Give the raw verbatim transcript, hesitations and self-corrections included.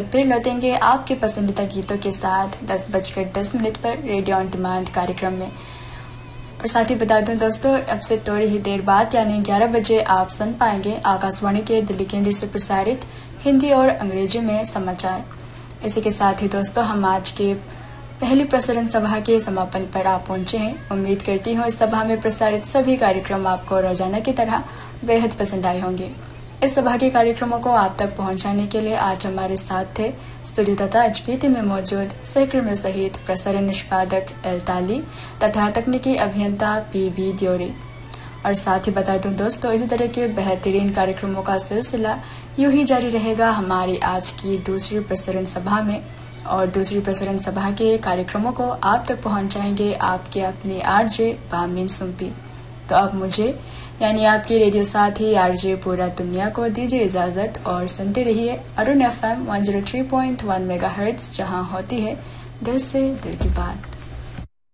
फिर लौटेंगे आपके पसंदीदा गीतों के साथ दस बजकर दस मिनट पर रेडियो ऑन डिमांड कार्यक्रम में। और साथ ही बता दूं दोस्तों, अब से थोड़ी ही देर बाद यानी ग्यारह बजे आप सुन पाएंगे आकाशवाणी के दिल्ली केंद्र से प्रसारित हिंदी और अंग्रेजी में समाचार। इसी के साथ ही दोस्तों, हम आज के पहली प्रसारण सभा के समापन पर आ पहुंचे हैं। उम्मीद करती हूँ इस सभा में प्रसारित सभी कार्यक्रम आपको रोजाना की तरह बेहद पसंद आए होंगे। इस सभा के कार्यक्रमों को आप तक पहुंचाने के लिए आज हमारे साथ थे स्टूडियो तथा एचपीटी में मौजूद सहकर्मी सहित प्रसारण निष्पादक एल ताली तथा तकनीकी अभियंता पी बी द्योरी। और साथ ही बता दूं दोस्तों, इसी तरह के बेहतरीन कार्यक्रमों का सिलसिला यूं ही जारी रहेगा हमारी आज की दूसरी प्रसारण सभा में। और दूसरी प्रसारण सभा के कार्यक्रमों को आप तक पहुंचाएंगे आपके अपने आरजे बामिन सुम्पी। तो अब मुझे यानी आपके रेडियो साथी आरजे पूरा दुनिया को दीजिए इजाजत और सुनते रहिए Arun F M one zero three point one megahertz, जहां होती है दिल से दिल की बात।